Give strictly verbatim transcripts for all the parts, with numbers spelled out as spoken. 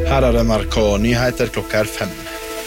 Her er N R K Nyheter klokka er fem.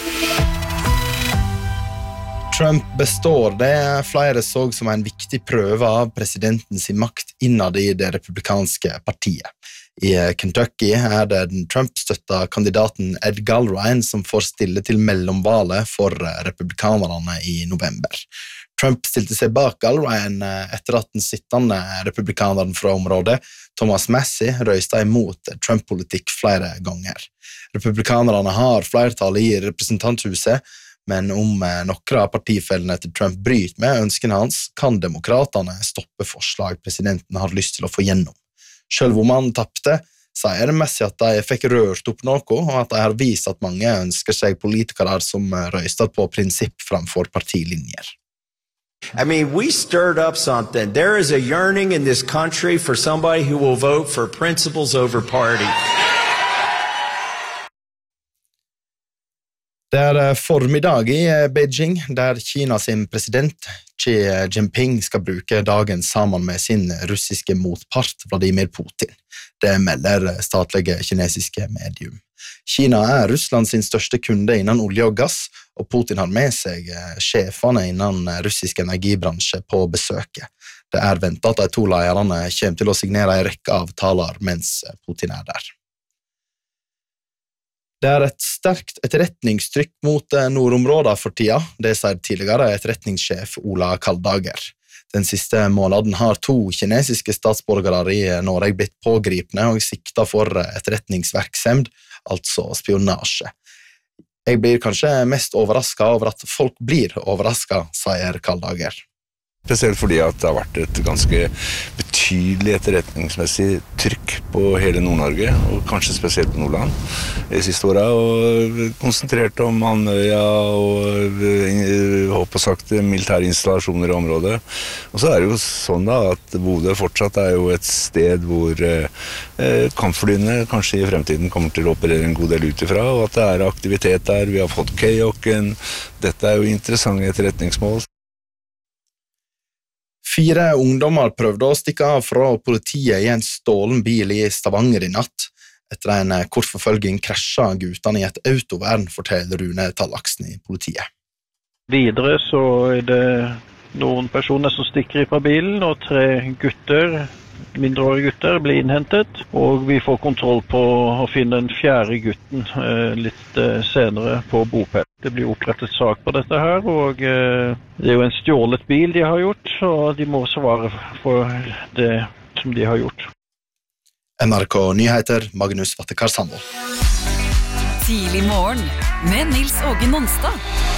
Trump består. Det er flere så som en viktig prøve av presidentens makt innad i det republikanske partiet. I Kentucky er det den Trump-støtta kandidaten Ed Galbraith som får stille til mellomvalet for republikanerne i november. Trump stilte seg bak Galbraith etter at den sittende republikaneren fra området, Thomas Massie, røysta imot Trump-politikk flere ganger. Republikanerne har flertall i representanthuset, men om noen av partifellene til Trump bryter med ønskene hans, kan demokraterne stoppe forslag presidenten har lyst til å få gjennom. Selv om han tappte, sier Massie at de fikk rørt opp noe, og at de har vist at mange ønsker seg politikere som røyster på prinsipp framfor partilinjer. I mean, we stirred up something. There is a yearning in this country for somebody who will vote for principles over party. Det er formiddag i Beijing, der Kina sin president Xi Jinping skal bruke dagen sammen med sin russiske motpart Vladimir Putin. Det melder statlige kinesiske medium. Kina er Russland sin største kunde innen olje og gass, og Putin har med seg sjefene innen russisk energibransje på besøket. Det er ventet at de to lederne kommer til å signere en rekke avtaler mens Putin er der. Det er et sterkt etterretningstrykk mot nordområder for tida, det sier tidligere etterretningssjef Ola Kaldager. Den siste måneden har to kinesiske statsborgere i Norge blitt pågripne og sikta for etterretningsverksemd, altså spionasje. Jeg blir kanskje mest overrasket over at folk blir overrasket, sier Kaldager. Spesielt fordi at det har vært et ganske betydelig etterretningsmessig trykk på hele Nord-Norge, og kanskje spesielt på Nordland de siste årene, og konsentrert om Andøya og håp og sagt militære installasjoner i området. Og så er det jo sånn da at Bodø fortsatt er jo et sted hvor eh, kampflyene kanskje i fremtiden kommer til å operere en god del utifra, og at det er aktivitet der. Vi har fått Kayoken. Dette er jo interessante etterretningsmål. Fire ungdommer prøvde å stikke av fra politiet i en stålen bil i Stavanger i natt. Etter en kort forfølging krasjet guttene i et autovern, forteller Rune Tallaksen i politiet. Videre så er det noen personer som stikker fra bilen, og tre gutter, mindreårige gutter, blir innhentet. Og vi får kontroll på å finne den fjerde gutten eh, litt eh, senere på bopel. Det blir opprettet sak på dette her, og eh, det er jo en stjålet bil de har gjort, og de må svare for det som de har gjort. N R K Nyheter, Magnus Vattekar Sandvold. Tidlig morgen med Nils Åge Nonstad.